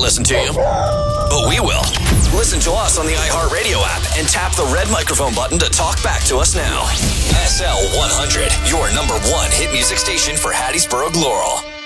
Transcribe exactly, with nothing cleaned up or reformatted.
listen to you, but we will. Listen to us on the iHeartRadio app and tap the red microphone button to talk back to us now. S L one hundred, your number one hit music station for Hattiesburg, Laurel.